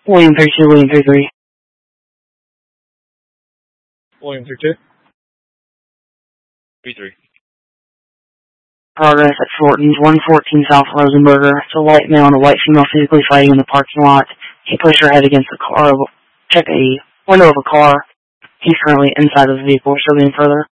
William 32, William 33. William 32. 33. Progress at Thornton's 114 South Rosenberger. It's a white male and a white female physically fighting in the parking lot. He pushed her head against the car, check a window of a car. He's currently inside of the vehicle. We're still getting further.